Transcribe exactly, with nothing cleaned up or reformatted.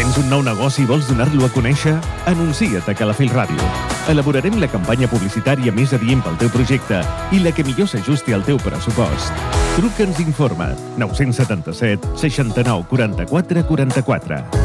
Tens un nou negoci i vols donar-lo a conèixer? Anuncia't a Calafell Ràdio. Elaborarem la campanya publicitària més adient pel teu projecte i la que millor s'ajusti al teu pressupost. Truca'ns i informa. nou set set, seixanta-nou, quaranta-quatre, quaranta-quatre.